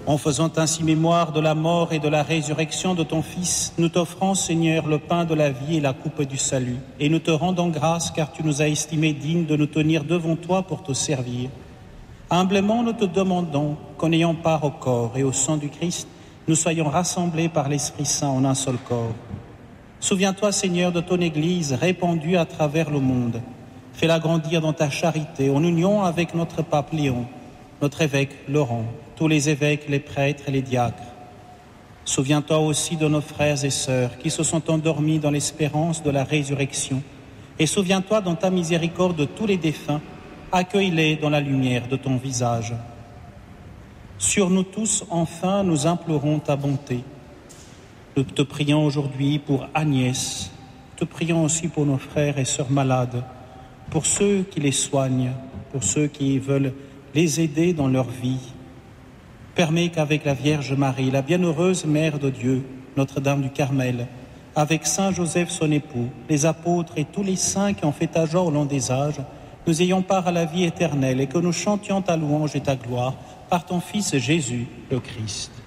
En faisant ainsi mémoire de la mort et de la résurrection de ton Fils, nous t'offrons, Seigneur, le pain de la vie et la coupe du salut. Et nous te rendons grâce car tu nous as estimés dignes de nous tenir devant toi pour te servir. Humblement, nous te demandons qu'en ayant part au corps et au sang du Christ, nous soyons rassemblés par l'Esprit Saint en un seul corps. Souviens-toi, Seigneur, de ton Église répandue à travers le monde. Fais-la grandir dans ta charité, en union avec notre pape Léon, notre évêque Laurent, tous les évêques, les prêtres et les diacres. Souviens-toi aussi de nos frères et sœurs qui se sont endormis dans l'espérance de la résurrection. Et souviens-toi dans ta miséricorde de tous les défunts, accueille-les dans la lumière de ton visage. Sur nous tous, enfin, nous implorons ta bonté. Nous te prions aujourd'hui pour Agnès, te prions aussi pour nos frères et sœurs malades, pour ceux qui les soignent, pour ceux qui veulent les aider dans leur vie. Permets qu'avec la Vierge Marie, la bienheureuse Mère de Dieu, Notre-Dame du Carmel, avec Saint Joseph son époux, les apôtres et tous les saints qui ont fait ta joie au long des âges, nous ayons part à la vie éternelle et que nous chantions ta louange et ta gloire par ton Fils Jésus le Christ.